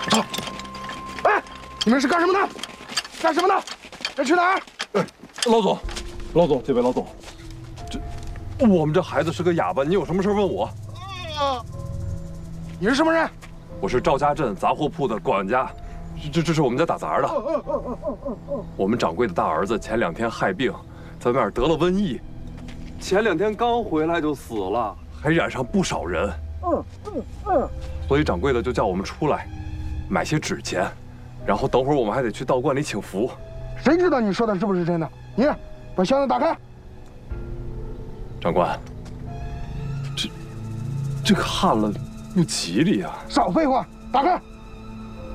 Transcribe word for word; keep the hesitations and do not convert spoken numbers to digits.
走！哎，你们是干什么的？干什么的？要去哪儿？ 哎，老总，老总，这位老总，这我们这孩子是个哑巴，你有什么事问我？ 啊！你是什么人？ 我是赵家镇杂货铺的管家，这这是我们家打杂的。我们掌柜的大儿子前两天害病，在外面得了瘟疫，前两天刚回来就死了，还染上不少人。嗯嗯嗯。所以掌柜的就叫我们出来，买些纸钱，然后等会儿我们还得去道观里请福。 谁知道你说的是不是真的？你把箱子打开。 长官，这这个焊了不吉利啊！ 少废话，打开。